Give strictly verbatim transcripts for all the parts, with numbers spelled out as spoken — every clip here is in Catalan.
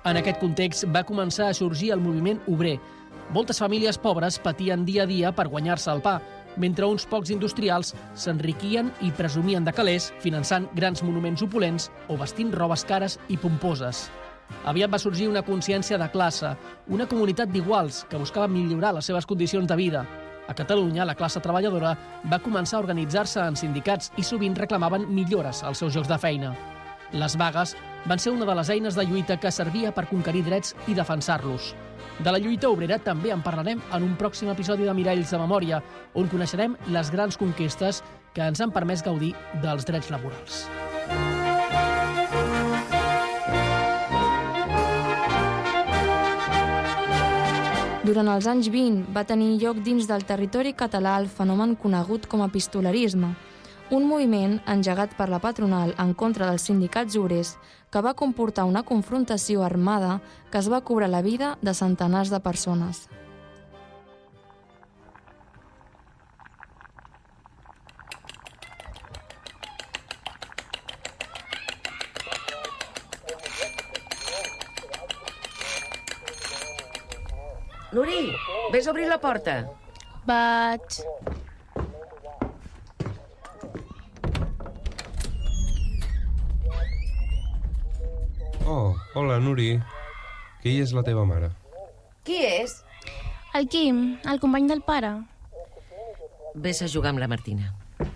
En aquest context va començar a sorgir el moviment obrer. Moltes famílies pobres patien dia a dia per guanyar-se el pa, mentre uns pocs industrials s'enriquien i presumien de calés, finançant grans monuments opulents o vestint robes cares i pomposes. Aviat va sorgir una consciència de classe, una comunitat d'iguals que buscava millorar les seves condicions de vida. A Catalunya, la classe treballadora va començar a organitzar-se en sindicats i sovint reclamaven millores als seus llocs de feina. Les vagues van ser una de les eines de lluita que servia per conquerir drets i defensar-los. De la lluita obrera també en parlarem en un pròxim episodi de Miralls de Memòria, on coneixerem les grans conquestes que ens han permès gaudir dels drets laborals. Durant els anys vint va tenir lloc dins del territori català el fenomen conegut com a pistolarisme, un moviment engegat per la patronal en contra dels sindicats obrers que va comportar una confrontació armada que es va cobrar la vida de centenars de persones. Nuri, vés a obrir la porta. Vaig. Oh, hola, Nuri. Qui és la teva mare? Qui és? El Quim, el company del pare. Vés a jugar amb la Martina.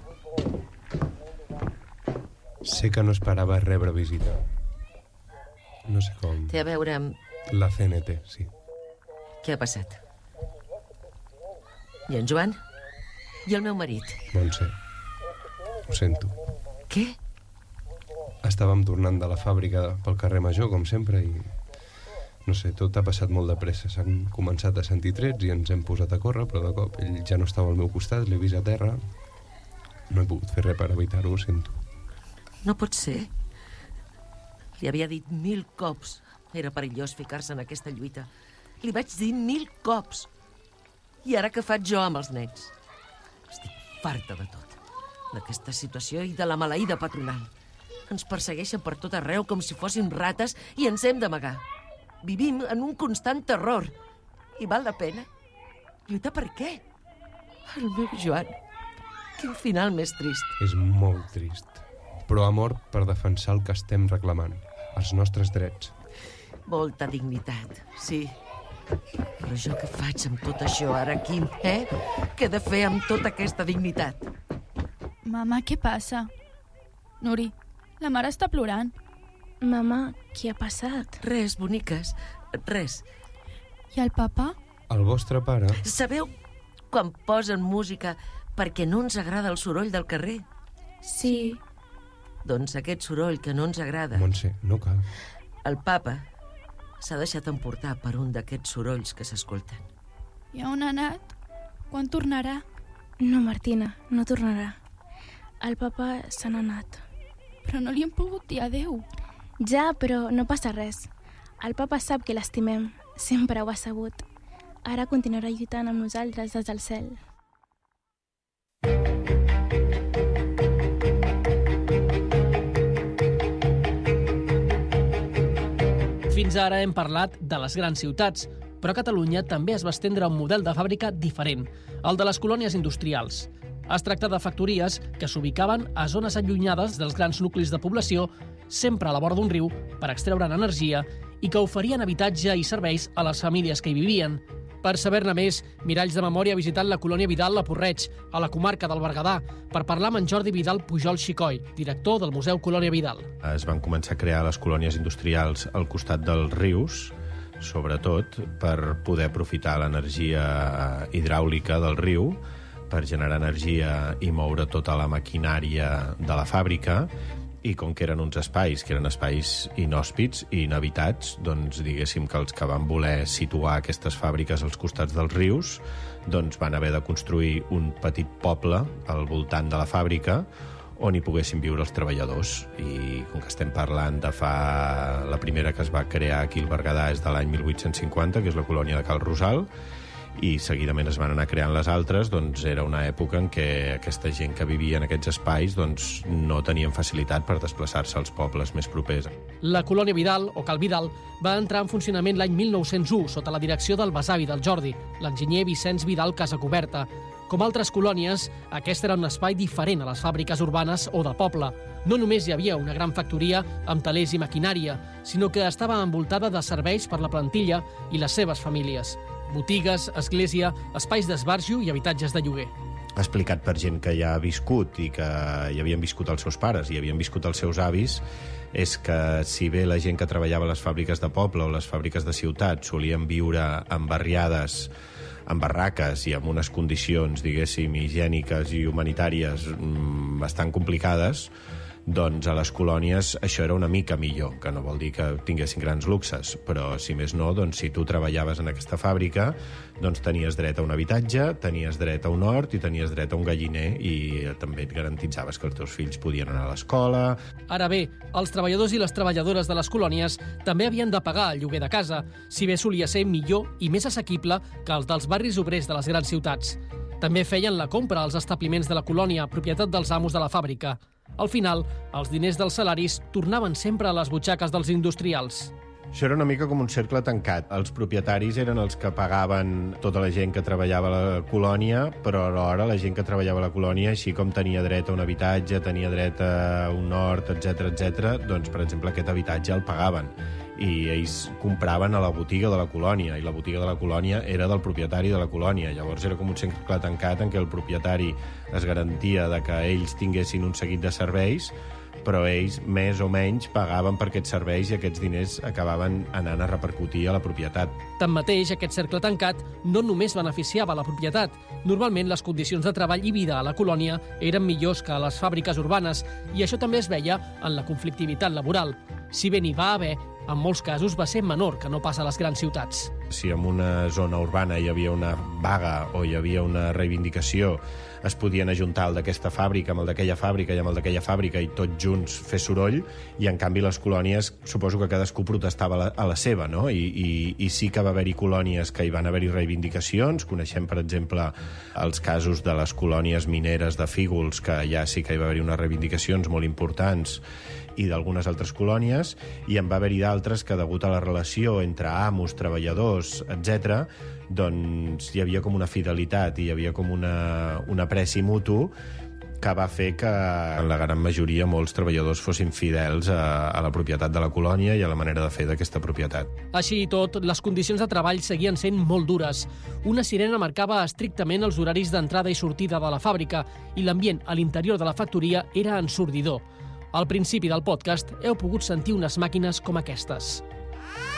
Sé que no esperava rebre visita. No sé com... Té a veure amb... La C N T, sí. Què ha passat? I en Joan? I el meu marit? Montse, ho sento. Què? Estàvem tornant de la fàbrica pel carrer Major, com sempre, i... No sé, tot ha passat molt de pressa. S'han començat a sentir trets i ens hem posat a córrer, però de cop ell ja no estava al meu costat, l'he vist a terra. No he pogut fer res per evitar-ho, ho sento. No pot ser. Li havia dit mil cops. Era perillós ficar-se en aquesta lluita. Li vaig dir mil cops. I ara què faig jo amb els nets? Estic farta de tot. D'aquesta situació i de la maleïda patronal. Ens persegueixen per tot arreu com si fóssim rates i ens hem d'amagar. Vivim en un constant terror. I val la pena? Lluitar per què? El meu Joan. Quin final més trist. És molt trist. Però ha mort per defensar el que estem reclamant. Els nostres drets. Molta dignitat, sí. Però jo què faig amb tot això ara, Quim, eh? Què he de fer amb tota aquesta dignitat? Mama, què passa? Nuri, la mare està plorant. Mama, què ha passat? Res, boniques, res. I el papa? El vostre pare... Sabeu quan posen música perquè no ens agrada el soroll del carrer? Sí. Doncs aquest soroll que no ens agrada... Montse, no cal. El papa s'ha deixat emportar per un d'aquests sorolls que s'escolten. I on ha anat? Quan tornarà? No, Martina, no tornarà. El papa se n'ha anat. Però no li hem pogut dir adeu. Ja, però no passa res. El papa sap que l'estimem. Sempre ho ha sabut. Ara continuarà lluitant amb nosaltres des del cel. Fins ara hem parlat de les grans ciutats, però a Catalunya també es va estendre un model de fàbrica diferent, el de les colònies industrials. Es tracta de factories que s'ubicaven a zones allunyades dels grans nuclis de població, sempre a la vora d'un riu, per extreure'n energia, i que oferien habitatge i serveis a les famílies que hi vivien. Per saber-ne més, Miralls de Memòria ha visitat la colònia Vidal a Porreig, a la comarca del Berguedà, per parlar amb en Jordi Vidal Pujol Xicoi, director del Museu Colònia Vidal. Es van començar a crear les colònies industrials al costat dels rius, sobretot per poder aprofitar l'energia hidràulica del riu, per generar energia i moure tota la maquinària de la fàbrica, i com que eren uns espais, que eren espais inhòspits i inhabitats, doncs diguéssim que els que van voler situar aquestes fàbriques als costats dels rius, doncs van haver de construir un petit poble al voltant de la fàbrica on hi poguessin viure els treballadors. I com que estem parlant de fa... La primera que es va crear aquí al Berguedà és de l'any mil vuit-cents cinquanta, que és la colònia de Cal Rosal, i seguidament es van anar creant les altres, doncs era una època en què aquesta gent que vivia en aquests espais doncs, no tenien facilitat per desplaçar-se als pobles més propers. La colònia Vidal, o Cal Vidal, va entrar en funcionament l'any mil nou-cents u sota la direcció del besavi del Jordi, l'enginyer Vicenç Vidal Casacoberta. Com altres colònies, aquest era un espai diferent a les fàbriques urbanes o del poble. No només hi havia una gran factoria amb talers i maquinària, sinó que estava envoltada de serveis per la plantilla i les seves famílies. Botigues, església, espais d'esbarjo i habitatges de lloguer. Explicat per gent que ja ha viscut i que hi havien viscut els seus pares i havien viscut els seus avis, és que si bé la gent que treballava a les fàbriques de poble o les fàbriques de ciutat solien viure en barriades, en barraques i amb unes condicions, diguéssim, higièniques i humanitàries bastant complicades, doncs a les colònies això era una mica millor, que no vol dir que tinguessin grans luxes, però si més no, doncs si tu treballaves en aquesta fàbrica, doncs tenies dret a un habitatge, tenies dret a un hort i tenies dret a un galliner i també et garantitzaves que els teus fills podien anar a l'escola. Ara bé, els treballadors i les treballadores de les colònies també havien de pagar el lloguer de casa, si bé solia ser millor i més assequible que els dels barris obrers de les grans ciutats. També feien la compra als establiments de la colònia, propietat dels amos de la fàbrica. Al final, els diners dels salaris tornaven sempre a les butxaques dels industrials. Això era una mica com un cercle tancat. Els propietaris eren els que pagaven tota la gent que treballava a la colònia, però alhora la gent que treballava a la colònia, així com tenia dret a un habitatge, tenia dret a un hort, etcètera, etcètera, doncs, per exemple, aquest habitatge el pagaven. I ells compraven a la botiga de la colònia, i la botiga de la colònia era del propietari de la colònia. Llavors era com un cercle tancat en què el propietari es garantia de que ells tinguessin un seguit de serveis, però ells més o menys pagaven per aquests serveis i aquests diners acabaven anant a repercutir a la propietat. Tanmateix, aquest cercle tancat no només beneficiava la propietat. Normalment, les condicions de treball i vida a la colònia eren millors que a les fàbriques urbanes, i això també es veia en la conflictivitat laboral. Si bé n'hi va haver, en molts casos va ser menor que no pas a les grans ciutats. Si en una zona urbana hi havia una vaga o hi havia una reivindicació, es podien ajuntar el d'aquesta fàbrica amb el d'aquella fàbrica i amb el d'aquella fàbrica i tots junts fer soroll, i en canvi les colònies suposo que cadascú protestava a la, a la seva, no? I, i, i sí que va haver-hi colònies que hi van haver-hi reivindicacions. Coneixem, per exemple, els casos de les colònies mineres de Fígols, que ja sí que hi va haver-hi unes reivindicacions molt importants, i d'algunes altres colònies, i en va haver-hi d'altres que, degut a la relació entre amos, treballadors, etcètera, doncs hi havia com una fidelitat i hi havia com una, un apreci mutu que va fer que en la gran majoria molts treballadors fossin fidels a, a la propietat de la colònia i a la manera de fer d'aquesta propietat. Així i tot, les condicions de treball seguien sent molt dures. Una sirena marcava estrictament els horaris d'entrada i sortida de la fàbrica i l'ambient a l'interior de la factoria era ensordidor. Al principi del podcast heu pogut sentir unes màquines com aquestes.